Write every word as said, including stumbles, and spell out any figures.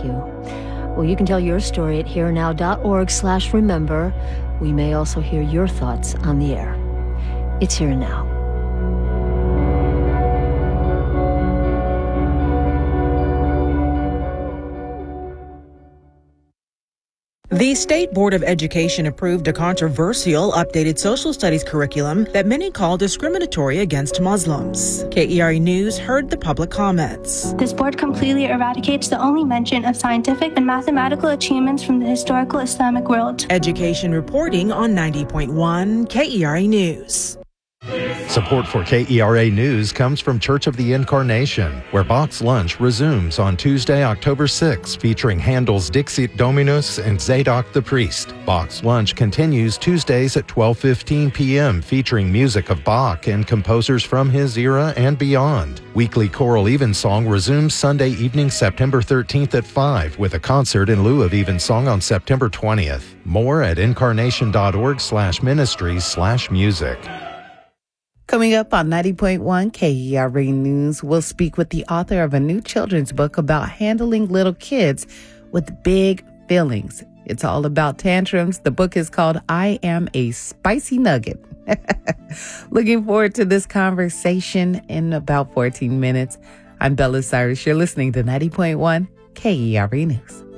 you. Well, you can tell your story at herenow.org slash remember. We may also hear your thoughts on the air. It's Here and Now. The State Board of Education approved a controversial updated social studies curriculum that many call discriminatory against Muslims. K E R A News heard the public comments. This board completely eradicates the only mention of scientific and mathematical achievements from the historical Islamic world. Education reporting on ninety point one K E R A News. Support for K E R A News comes from Church of the Incarnation, where Box Lunch resumes on Tuesday, October sixth, featuring Handel's Dixit Dominus and Zadok the Priest. Box Lunch continues Tuesdays at twelve fifteen p.m., featuring music of Bach and composers from his era and beyond. Weekly Choral Evensong resumes Sunday evening, September thirteenth at five, with a concert in lieu of Evensong on September twentieth. More at incarnation.org slash ministries slash music. Coming up on ninety point one K E R A News, we'll speak with the author of a new children's book about handling little kids with big feelings. It's all about tantrums. The book is called I Am a Spicy Nugget. Looking forward to this conversation in about fourteen minutes. I'm Bella Cyrus. You're listening to ninety point one K E R A News.